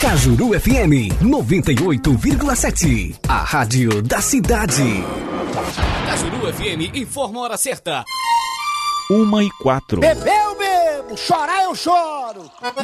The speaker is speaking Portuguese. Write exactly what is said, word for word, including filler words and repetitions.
Cajuru F M noventa e oito vírgula sete, a rádio da cidade. Cajuru F M informa a hora certa. Uma e quatro. Bebeu, bebo, chorar eu choro.